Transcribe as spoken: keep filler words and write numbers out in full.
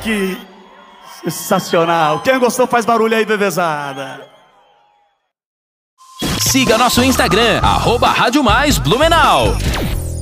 que sensacional. Quem gostou faz barulho aí, bebezada. Siga nosso Instagram, arroba Rádio Mais Blumenau.